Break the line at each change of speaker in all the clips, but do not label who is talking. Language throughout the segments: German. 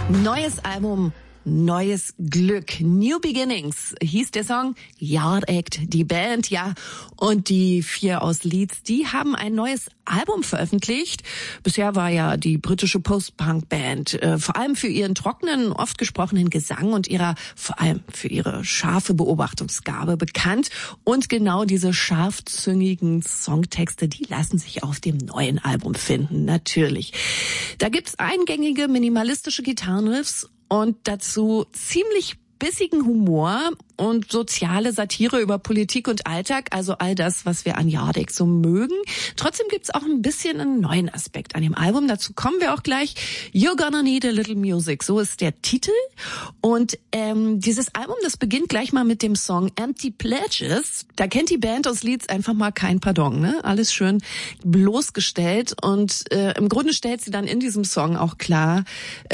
Neues Album, neues Glück. New Beginnings hieß der Song. Yard Act, die Band, ja. Und die 4 aus Leeds, die haben ein neues Album veröffentlicht. Bisher war ja die britische Post-Punk-Band vor allem für ihren trockenen, oft gesprochenen Gesang und vor allem für ihre scharfe Beobachtungsgabe bekannt. Und genau diese scharfzüngigen Songtexte, die lassen sich auf dem neuen Album finden, natürlich. Da gibt's eingängige, minimalistische Gitarrenriffs und dazu ziemlich bissigen Humor und soziale Satire über Politik und Alltag, also all das, was wir an Yard Act so mögen. Trotzdem gibt's auch ein bisschen einen neuen Aspekt an dem Album. Dazu kommen wir auch gleich. You're Gonna Need a Little Music, so ist der Titel. Und dieses Album, das beginnt gleich mal mit dem Song Empty Pledges. Da kennt die Band aus Leeds einfach mal kein Pardon, ne? Alles schön bloßgestellt. Und im Grunde stellt sie dann in diesem Song auch klar,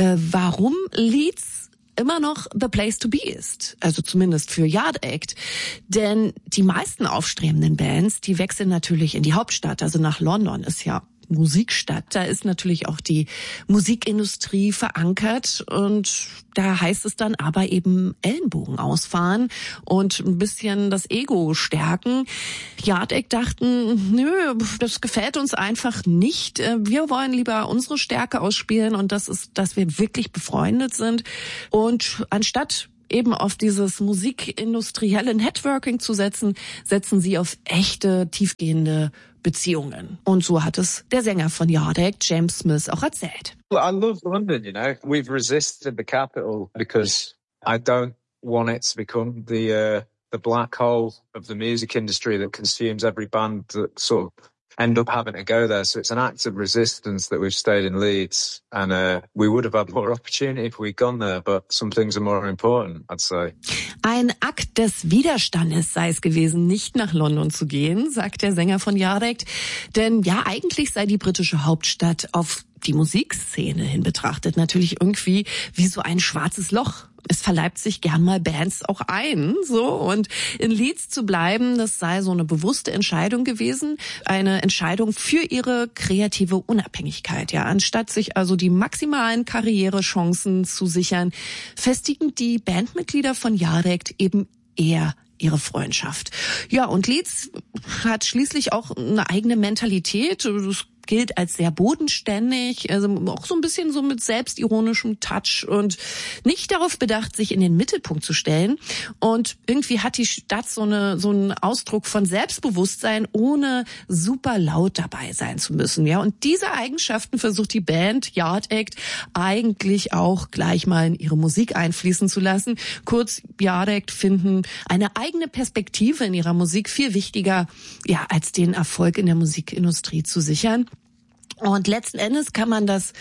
warum Leeds immer noch the place to be ist. Also zumindest für Yard Act. Denn die meisten aufstrebenden Bands, die wechseln natürlich in die Hauptstadt, also nach London, ist ja Musikstadt. Da ist natürlich auch die Musikindustrie verankert und da heißt es dann aber eben Ellenbogen ausfahren und ein bisschen das Ego stärken. Yard Act dachten, nö, das gefällt uns einfach nicht. Wir wollen lieber unsere Stärke ausspielen und das ist, dass wir wirklich befreundet sind. Und anstatt eben auf dieses musikindustrielle Networking zu setzen, setzen sie auf echte, tiefgehende Beziehungen. Und so hat es der Sänger von Yard Act, James Smith, auch erzählt.
I love London, you know. We've resisted the capital because I don't want it to become the black hole of the music industry that consumes every band that sort of end up having to go there. So it's an act of resistance that we've stayed in Leeds. And we would have had more opportunity if we'd gone there, but some things are more important, I'd say.
Ein Akt des Widerstandes sei es gewesen, nicht nach London zu gehen, sagt der Sänger von Yard Act. Denn ja, eigentlich sei die britische Hauptstadt auf die Musikszene hin betrachtet natürlich irgendwie wie so ein schwarzes Loch. Es verleibt sich gern mal Bands auch ein, so. Und in Leeds zu bleiben, das sei so eine bewusste Entscheidung gewesen. Eine Entscheidung für ihre kreative Unabhängigkeit, ja. Anstatt sich also die maximalen Karrierechancen zu sichern, festigen die Bandmitglieder von Yard Act eben eher ihre Freundschaft. Ja, und Leeds hat schließlich auch eine eigene Mentalität. Das gilt als sehr bodenständig, also auch so ein bisschen so mit selbstironischem Touch und nicht darauf bedacht, sich in den Mittelpunkt zu stellen. Und irgendwie hat die Stadt so einen Ausdruck von Selbstbewusstsein, ohne super laut dabei sein zu müssen. Ja, und diese Eigenschaften versucht die Band Yard Act eigentlich auch gleich mal in ihre Musik einfließen zu lassen. Kurz, Yard Act finden eine eigene Perspektive in ihrer Musik viel wichtiger, ja, als den Erfolg in der Musikindustrie zu sichern. Und letzten Endes kann man das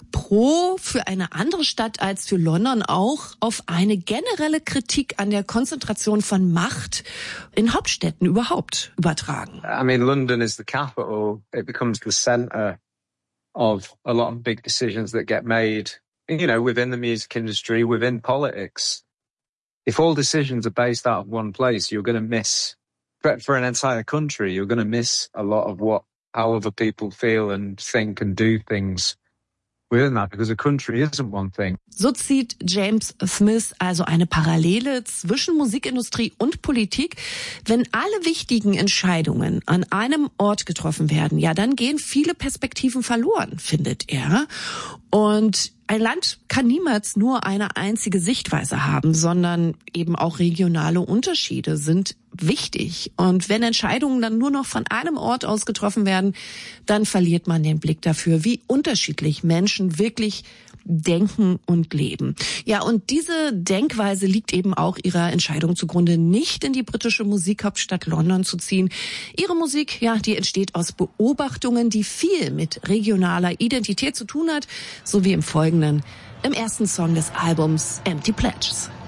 Pro für eine andere Stadt als für London auch auf eine generelle Kritik an der Konzentration von Macht in Hauptstädten überhaupt übertragen.
I mean, London is the capital. It becomes the center of a lot of big decisions that get made, you know, within the music industry, within politics. If all decisions are based out of one place, you're going to miss, for an entire country, you're going to miss a lot of how other people feel and think and do things within that, because a country isn't one thing.
So zieht James Smith also eine Parallele zwischen Musikindustrie und Politik. Wenn alle wichtigen Entscheidungen an einem Ort getroffen werden, ja, dann gehen viele Perspektiven verloren, findet er. Und ein Land kann niemals nur eine einzige Sichtweise haben, sondern eben auch regionale Unterschiede sind wichtig. Und wenn Entscheidungen dann nur noch von einem Ort aus getroffen werden, dann verliert man den Blick dafür, wie unterschiedlich Menschen wirklich denken und leben. Ja, und diese Denkweise liegt eben auch ihrer Entscheidung zugrunde, nicht in die britische Musikhauptstadt London zu ziehen. Ihre Musik, ja, die entsteht aus Beobachtungen, die viel mit regionaler Identität zu tun hat, so wie im Folgenden, im ersten Song des Albums Empty Pledges.